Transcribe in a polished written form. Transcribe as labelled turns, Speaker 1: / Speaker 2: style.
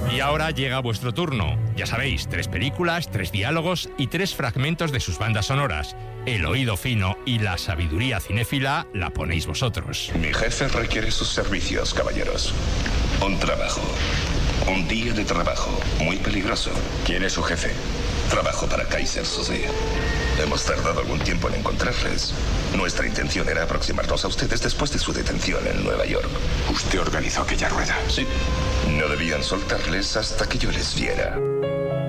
Speaker 1: Y ahora llega vuestro turno. Ya sabéis, 3 películas, 3 diálogos y 3 fragmentos de sus bandas sonoras. El oído fino y la sabiduría cinéfila la ponéis vosotros.
Speaker 2: Mi jefe requiere sus servicios, caballeros. Un trabajo. Un día de trabajo muy peligroso. ¿Quién es su jefe? Trabajo para Kaiser Soze. Hemos tardado algún tiempo en encontrarles. Nuestra intención era aproximarnos a ustedes después de su detención en Nueva York.
Speaker 3: ¿Usted organizó aquella rueda?
Speaker 2: Sí. No debían soltarles hasta que yo les viera.